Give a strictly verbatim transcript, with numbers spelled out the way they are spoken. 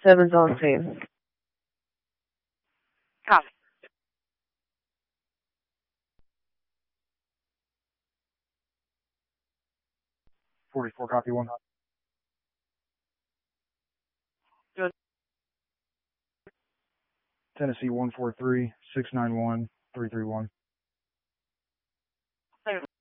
Seven's on scene. Copy. forty-four, copy one. Good. Tennessee one four three, six nine one, three three one.